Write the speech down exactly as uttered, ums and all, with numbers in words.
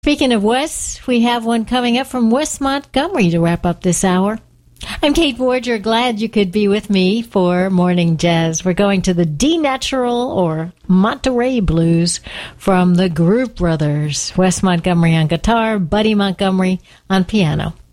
Speaking of Wes, we have one coming up from Wes Montgomery to wrap up this hour. I'm Kate Borger. Glad you could be with me for Morning Jazz. We're going to the D Natural or Monterey Blues from the Group Brothers. Wes Montgomery on guitar, Buddy Montgomery on piano.